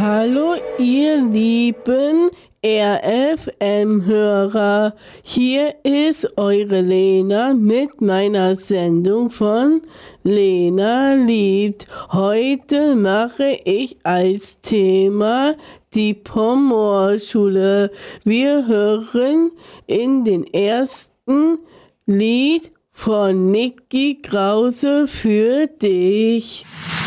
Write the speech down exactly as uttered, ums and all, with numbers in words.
Hallo, ihr lieben R F M-Hörer. Hier ist eure Lena mit meiner Sendung von Lena liebt. Heute mache ich als Thema die Pomorschule. Wir hören in den ersten Lied von Niki Krause für dich.